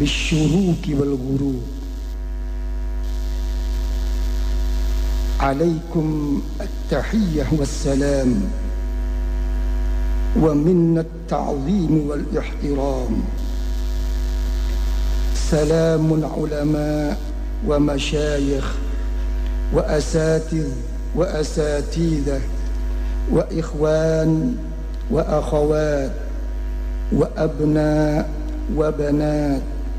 بالشروق والغروب. عليكم التحية والسلام ومنا التعظيم والاحترام. سلام علماء ومشايخ وأساتذ وأساتذة وإخوان وأخوات وأبناء وبنات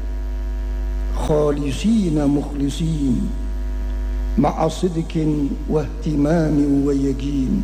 خالصين مخلصين مع صدق واهتمام ويقين.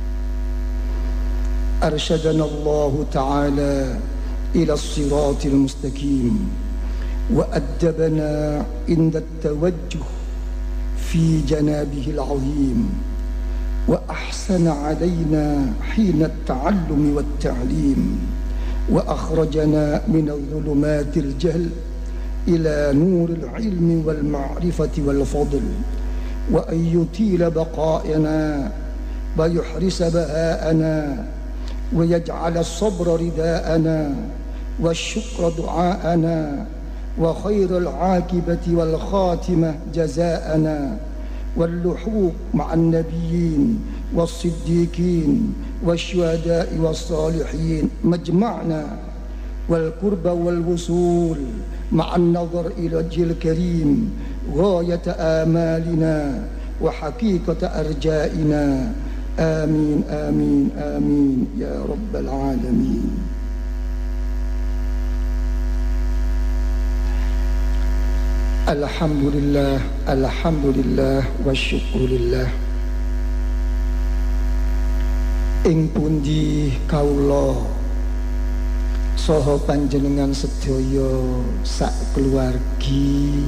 أرشدنا الله تعالى إلى الصراط المستقيم وأدبنا عند التوجه في جنابه العظيم وأحسن علينا حين التعلم والتعليم وأخرجنا من الظلمات الجهل إلى نور العلم والمعرفة والفضل، وأن يطيل بقاءنا ويحرس بهاءنا ويجعل الصبر رداءنا والشكر دعاءنا وخير العاقبة والخاتمة جزاءنا، واللحوق مع النبيين والصديقين والشهداء والصالحين مجمعنا، والقرب والوصول مع النظر إلى وجه الكريم غاية آمالنا وحقيقة أرجائنا. آمين آمين آمين يا رب العالمين. Alhamdulillah, alhamdulillah wa syukurillah. Ing pundi kaula saha panjenengan sedaya sak keluargi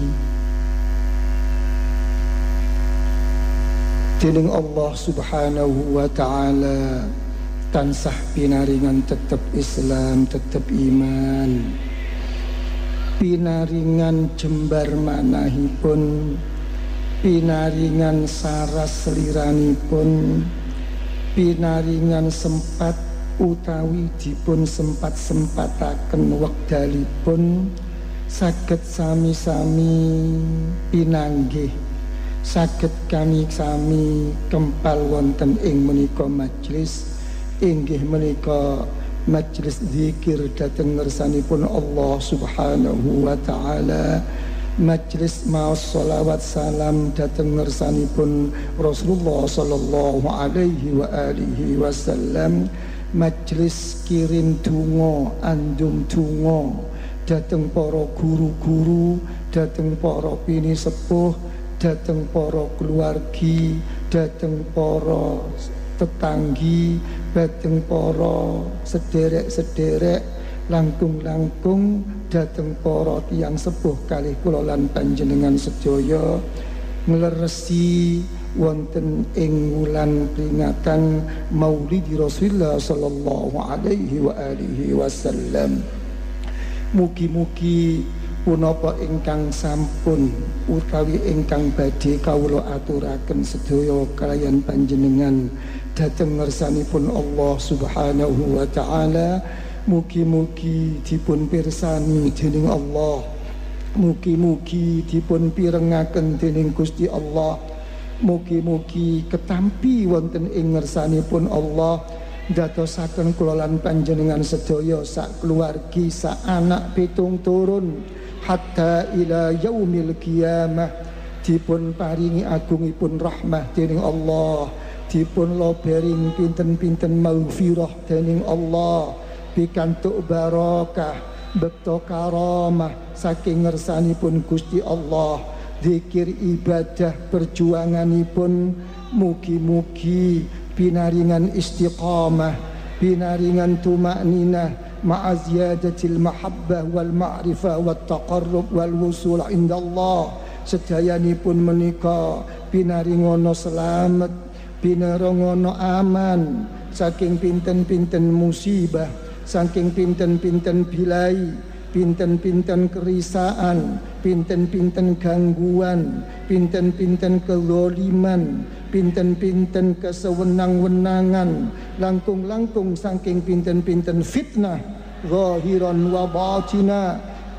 dening Allah Subhanahu wa taala tansah pinaringan tetep Islam, tetep iman, pinaringan jembar manahipun, pinaringan saras seliranipun, pinaringan sempat utawi dipun sempat-sempataken wekdalipun saged sami-sami pinanggih, saged kami sami kempal wonten ing menika majelis inggih menika majelis zikir dhateng ngersanipun Allah Subhanahu wa taala, majelis maos sholawat salam dhateng ngersanipun Rasulullah sallallahu alaihi wa alihi wasallam, majelis kirim donga andum donga dhateng para guru-guru, dhateng para pini sepuh, dhateng para keluargi, dhateng para tetanggi, dhateng para sederek-sederek, langkung-langkung dhateng para tiyang sepuh kalih kula lan panjenengan sedaya ngleresi wonten ing wulan peringatan Maulid Rasulullah sallallahu alaihi wa alihi wasallam. Mugi-mugi punapa ingkang sampun utawi ingkang badhe kawula aturaken sedaya kaliyan panjenengan dhateng ngersanipun Allah Subhanahu wa taala, mugi-mugi dipun pirsani dening Allah, mugi-mugi dipun pirengaken dening Gusti Allah, mugi-mugi ketampi wonten ing ngersanipun Allah dadosaken kula lan panjenengan sedaya sak keluargi, sak anak pitung turun hatta ila yaumil qiyamah dipun paringi agungipun rahmah dening Allah, dipun lobering pinten-pinten maghfirah dening Allah, pikantuk barakah bekto karamah saking ngersanipun Gusti Allah, zikir ibadah perjuanganipun mugi-mugi pinaringan istiqamah, pinaringan tumakninah ma'a ziyadatil mahabbah wal ma'rifah wat taqarrub wal wusul indallah. Sedayanipun menika pinaringono selamat, pinaringono aman saking pinten-pinten musibah, saking pinten-pinten bilai, pinten-pinten kerisaan, pinten-pinten gangguan, pinten-pinten kezaliman, pinten-pinten kesewenang-wenangan, langkung-langkung saking pinten-pinten fitnah zahiran wa batina,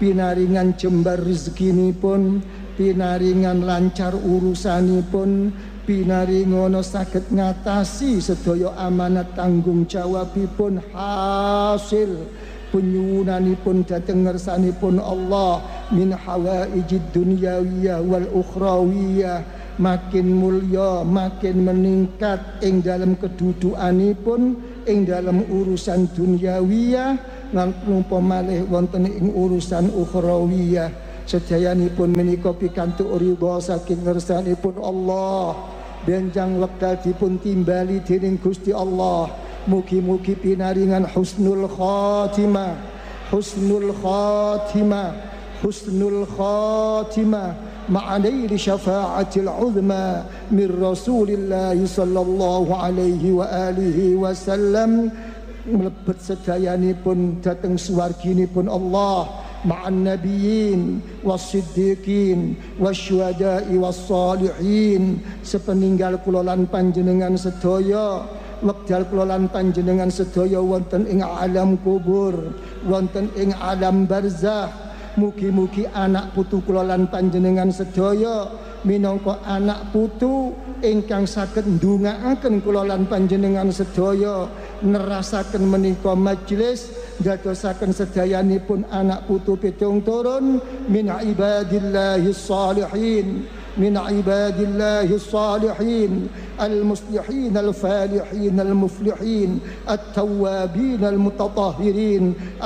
pinaringan jembar rezekinipun, pinaringan lancar urusanipun, pinaringono saged ngatasi sedaya amanat tanggung jawabipun, hasil penyuwunanipun dhateng ngersanipun Allah min hawaijid dunyawiyah wal ukhrawiyah, makin mulya makin meningkat ing dalam kedudukanipun ing dalam urusan dunyawiyah lan napa malih wonten ing urusan ukhrawiyah. Sedayanipun menika pikantuk ridha saking ngersanipun Allah, benjang wekdal dipun timbali dening Gusti Allah. Mugi-mugi pinaringan husnul khatimah, husnul khatimah, husnul khatimah ma'anaili syafa'atil uzma min Rasulillah sallallahu alaihi wa alihi wasallam, mlebet sedayanipun dhateng swarginipun Allah ma'an nabiyyin was-siddiqin wasyuhada'i was-salihin. Sepeninggal kula lan panjenengan sedaya, wekdal kula lan panjenengan sedaya wonten ing alam kubur, wonten ing alam barzakh, mugi-mugi anak putu kula lan panjenengan sedaya minangka anak putu ingkang saged ndongaaken kula lan panjenengan sedaya nerasaken menika majelis dadosaken sedayanipun anak putu pitung turun min ibadillahis salihin, min ibadillahis salihin al-muslihin al-falihin al-muflihin at-tawwabin al-mutatahhirin